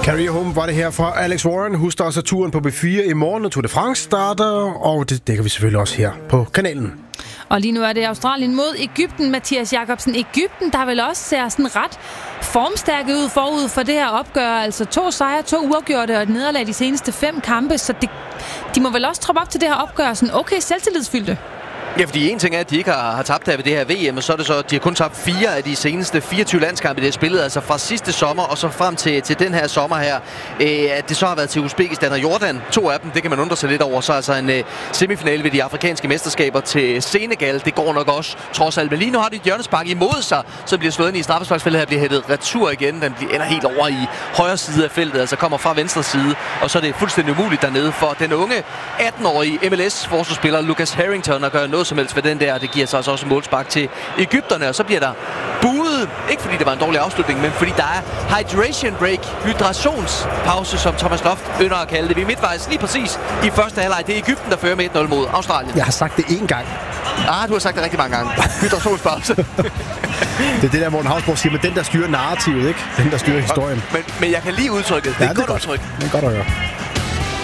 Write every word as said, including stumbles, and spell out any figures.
Carry Home var det her fra Alex Warren. Husk også turen på B fire i morgen, når Tour de France starter, og det dækker vi selvfølgelig også her på kanalen. Og lige nu er det Australien mod Egypten. Mathias Jacobsen, Egypten, der vil også ser sådan ret formstærke ud forud for det her opgør. Altså to sejre, to uafgjorte og et nederlag de seneste fem kampe. Så det, de må vel også troppe op til det her opgør sådan okay selvtillidsfyldte. Ja, fordi en ting er, at de ikke har, har tabt her ved det her V M, og så er det så, at de har kun tabt fire af de seneste fireogtyve landskampe, de har spillet, altså fra sidste sommer og så frem til, til den her sommer her. Øh, at det så har været til Uzbekistan og Jordan, to af dem, det kan man undre sig lidt over. Så altså en øh, semifinale ved de afrikanske mesterskaber til Senegal, det går nok også trods alt. Men lige nu har de et hjørnespark imod sig, så bliver slået ind i straffesparksfeltet her, bliver hættet retur igen. Den bliver, ender helt over i højre side af feltet, altså kommer fra venstre side, og så er det fuldstændig umuligt dernede for den unge atten-årige M L S-forsvarsspiller Lucas Harrington at gøre noget som helst ved den der, og det giver så altså også målspark til Egypterne, og så bliver der buet, ikke fordi det var en dårlig afslutning, men fordi der er hydration break, hydrationspause, som Thomas Loft ynder at kalde det. Vi er midtvejs lige præcis i første halvleg. Det er Egypten, der fører med et nul mod Australien. Jeg har sagt det én gang. Ah, du har sagt det rigtig mange gange. Hydrationspause. Det er det der, Morten Hausborg siger, men den der styrer narrativet, ikke? Den der styrer historien. Men, men jeg kan lige udtrykket. Det er ja, et det er godt godt udtryk. Det er godt at høre.